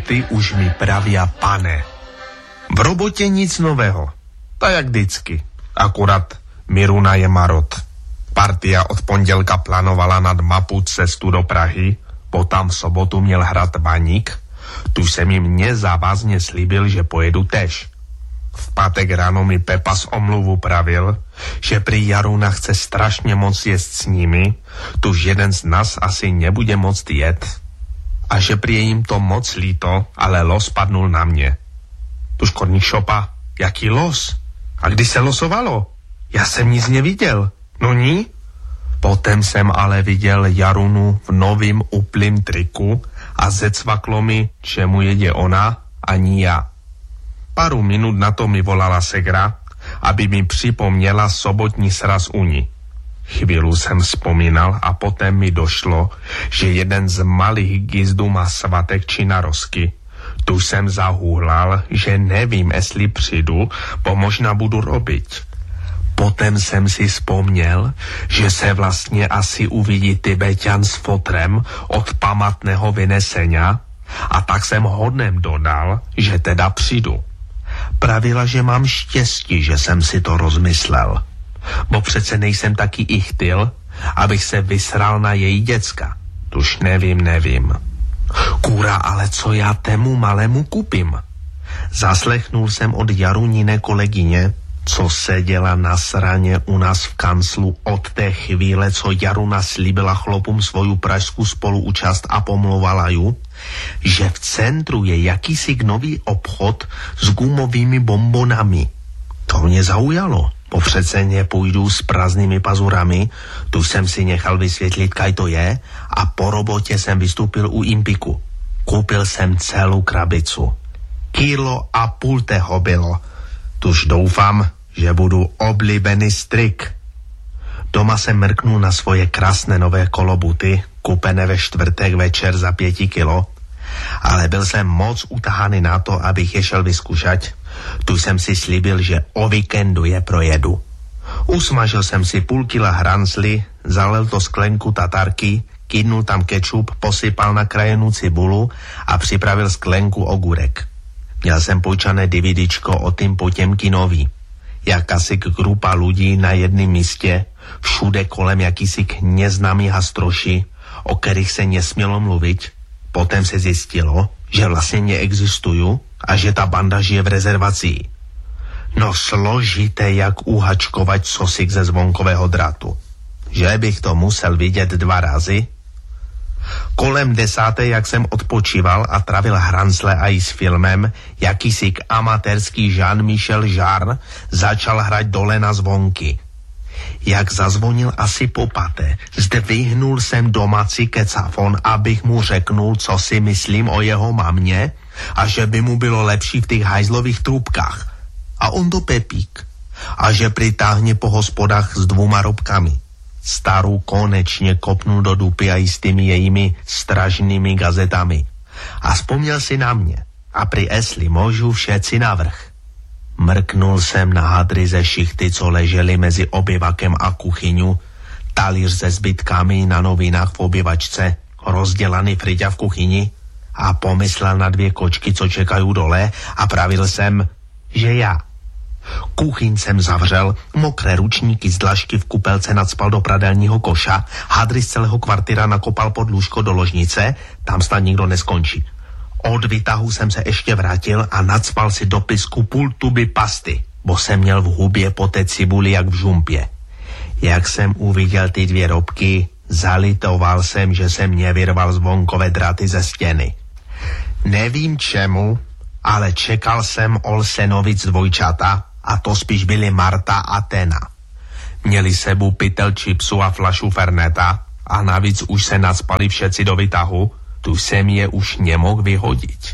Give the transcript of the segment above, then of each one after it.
ty už mi pravia pane. V robotě nic nového. Tak jak vždycky. Akurát Miruna je marot. Partia od pondělka plánovala nad mapu cestu do Prahy, potom v sobotu měl hrát Baník, tu jsem jim nezávazně slíbil, že pojedu tež. V pátek ráno mi Pepa z omluvu pravil, že prý Jaruna chce strašně moc jíst s nimi, tuž jeden z nás asi nebude moct jet. A že prý je jim to moc líto, ale los padnul na mě. Tuž Korník šopa, jaký los? A kdy se losovalo? Já jsem nic neviděl. No ní? Potom jsem ale viděl Jarunu v novým uplým triku a zecvaklo mi, čemu jede ona, ani já. Paru minut na to mi volala segra, aby mi připomněla sobotní sraz u ní. Chvíli jsem vzpomínal a potom mi došlo, že jeden z malých gizdů má svatek či narozky. Tu jsem zahůhlal, že nevím, jestli přijdu, bo možná budu robiť. Potom jsem si vzpomněl, že se vlastně asi uvidí Tibeťan s fotrem od pamatného vynesenia a tak jsem hodnem dodal, že teda přijdu. Pravila, že mám štěstí, že jsem si to rozmyslel. Bo přece nejsem taky ichtyl, abych se vysral na její děcka. Tuž nevím. Kůra, ale co já tému malému kupím? Zaslechnul jsem od Jarunine kolegyně, co seděla na sraně u nás v kanclu od té chvíle, co Jaruna slíbila chlopům svoju pražskou spoluúčast a pomlouvala ju, že v centru je jakýsi nový obchod s gumovými bombonami. To mě zaujalo, bo přece nepůjdu s prázdnými pazurami, tu jsem si nechal vysvětlit, kaj to je, a po robotě jsem vystoupil u Impiku. Koupil jsem celou krabicu. 1,5 kg toho bylo. Tuž doufám, že budu oblíbený strik. Doma jsem mrknul na svoje krásné nové kolobuty, kupené ve čtvrtek večer za 5 kilo, ale byl jsem moc utahaný na to, abych je šel vyzkoušet. Tu jsem si slíbil, že o víkendu je projedu. Usmažil jsem si 0,5 kila hranzly, zalil to sklenku tatarky, kydnul tam kečup, posypal nakrájenou cibulu a připravil sklenku ogurek. Měl jsem půjčané DVDčko o tým Potěmkinovi. Jakási grupa lidí na jednom místě, všude kolem jakýsi neznámý hastroši, o kterých se nesmělo mluvit. Potom se zjistilo, že vlastně neexistují a že ta banda žije v rezervaci. No složité, jak uhačkovat sosik ze zvonkového dratu. Že bych to musel vidět 2 razy? Kolem 10, jak jsem odpočíval a travil hranzle a i s filmem, jakýsi amatérský Jean-Michel Jarre začal hrať dole na zvonky. Jak zazvonil asi po 5, zdvihnul jsem domácí kecafon, abych mu řeknul, co si myslím o jeho mamě a že by mu bylo lepší v těch hajzlových trubkách. A on to Pepík. A že pritáhne po hospodách s 2 robkami. Starou konečně kopnul do dupy a i s tými jejími stražnými gazetami. A vzpomněl si na mě. A pri esli můžu všetci navrch. Mrknul jsem na hadry ze šichty, co ležely mezi obyvakem a kuchyňu, talíř se zbytkami na novinách v obyvačce, rozdělaný Friďa v kuchyni a pomyslel na 2 kočky, co čekají dole a pravil jsem, že já. Kuchyň jsem zavřel, mokré ručníky z dlažky v kupelce nacpal do pradelního koša, hadry z celého kvartýra nakopal pod lůžko do ložnice, tam snad nikdo neskončí. Od výtahu jsem se ještě vrátil a nacpal si do pisku 0,5 tuby pasty, bo jsem měl v hubě po té cibuli jak v žumpě. Jak jsem uviděl ty 2 robky, zalitoval jsem, že jsem nevyrval zvonkové draty ze stěny. Nevím čemu, ale čekal jsem Olsenovic dvojčata, a to spíš byly Marta a Tena. Měli sebou pytel čipsu a flašu Ferneta a navíc už se nacpali všetci do výtahu, tu jsem je už nemohl vyhodit.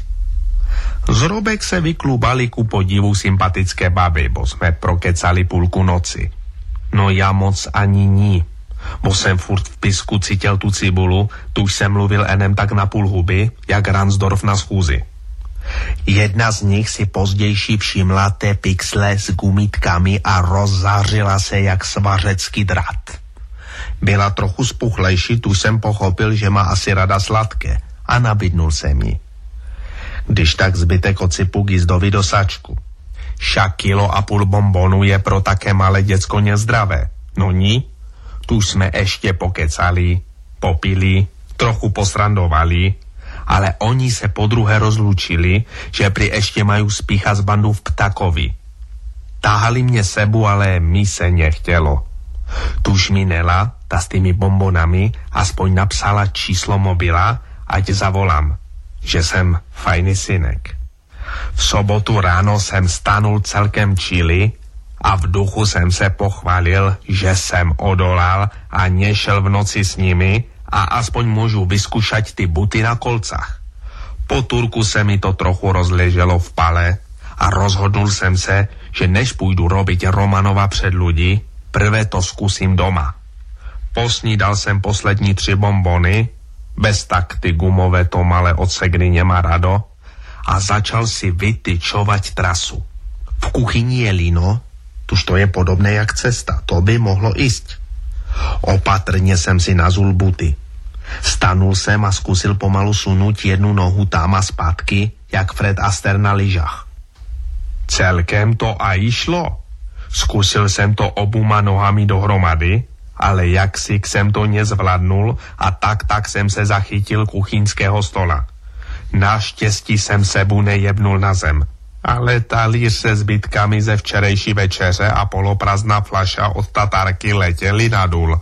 Z robek se vyklubali ku podivu sympatické baby, bo jsme prokecali 0,5 noci. No já moc ani ní, bo jsem furt v pisku cítil tu cibulu, tuž jsem mluvil enem tak na 0,5 huby, jak Ransdorf na schůzi. Jedna z nich si pozdější všimla té pixle s gumitkami a rozzářila se jak svařecký drát. Byla trochu spuchlejší, tu jsem pochopil, že má asi rada sladké a nabídnul jsem jí. Když tak zbytek osypu Gizdovi do sačku. Však 1,5 kg bonbonu je pro také malé děcko nezdravé. No ní? Tu jsme ještě pokecali, popili, trochu posrandovali, ale oni se podruhé rozlučili, že pri ešte majú spíchať z bandu v Ptakovi. Táhali mne sebu, ale mi se nechtělo. Tuž mi Nela, ta s tými bombonami, aspoň napsala číslo mobila, ať zavolám, že jsem fajný synek. V sobotu ráno jsem stanul celkem čili a v duchu jsem se pochválil, že jsem odolal a nešel v noci s nimi a aspoň můžu vyskúšať ty buty na kolcach. Po Turku se mi to trochu rozleželo v pale a rozhodnul jsem se, že než půjdu robiť Romanova před ľudí, prvé to skúsim doma. Posnídal jsem poslední 3 bombony, bez tak ty gumové to malé od Segry nemá rado, a začal si vytyčovať trasu. V kuchyni je lino, tuž to je podobné jak cesta, to by mohlo ísť. Opatrně jsem si nazul buty. Stanul jsem a zkusil pomalu sunúť jednu nohu tam a zpátky, jak Fred Astaire na lyžách. Celkem to aj išlo. Zkusil jsem to obuma nohami dohromady, ale jaksi jsem to nezvládnul a tak jsem se zachytil kuchyňského stola. Naštěstí jsem sebu nejebnul na zem, ale talíř se zbytkami ze včerejší večeře a poloprázdná flaša od Tatárky letěli na důl.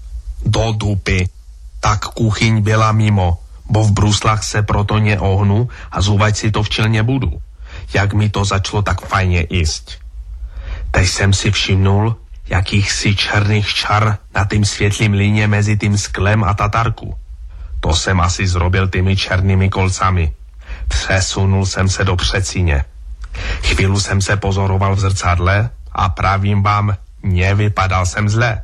Do dupy. Tak kuchyň byla mimo, bo v bruslách se proto neohnu a zúvať si to včel nebudu. Jak mi to začalo tak fajně jíst. Teď jsem si všimnul jakýchsi černých čar na tým světlým líně mezi tým sklem a Tatárku. To jsem asi zrobil tými černými kolcami. Přesunul jsem se do předsíně. Chvíli jsem se pozoroval v zrcadle a pravím vám, nevypadal jsem zle.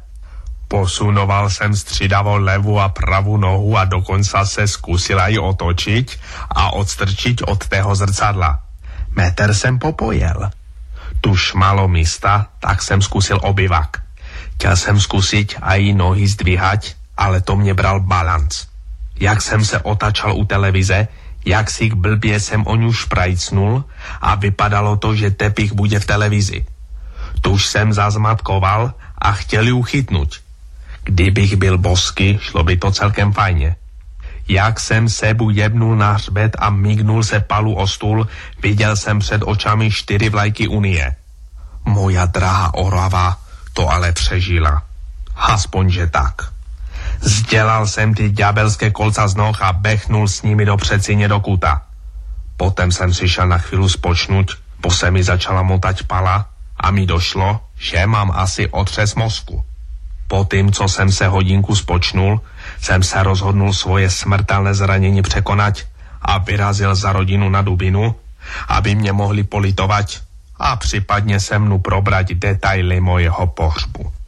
Posunoval jsem střídavo levou a pravou nohu a dokonce se zkusil aj otočiť a odstrčiť od tého zrcadla. Metr jsem popojel. Tuž malo místa, tak jsem zkusil obyvak. Chtěl jsem zkusiť aj nohy zdvíhať, ale to mě bral balanc. Jak jsem se otačal u televize, jak si blbě jsem o ňu šprajcnul a vypadalo to, že tepich bude v televizi. Tuž jsem zazmatkoval a chtěl ju chytnúť. Kdybych byl bosky, šlo by to celkem fajně. Jak jsem sebu jebnul na hřbet a mignul se palu o stůl, viděl jsem před očami 4 vlajky Unie. Moja drahá Orava to ale přežila. Aspoň, že tak. Zdělal jsem ty ďábelské kolca z noh a bechnul s nimi do předsíně do kuta. Potom jsem si šel na chvíľu spočnúť, po se mi začala motať pala a mi došlo, že mám asi otřes mozku. Po tým, co jsem se hodinku spočnul, jsem se rozhodnul svoje smrtelné zranění překonať a vyrazil za rodinu na Dubinu, aby mě mohli politovať a případně se mnou probrať detaily mojeho pohřbu.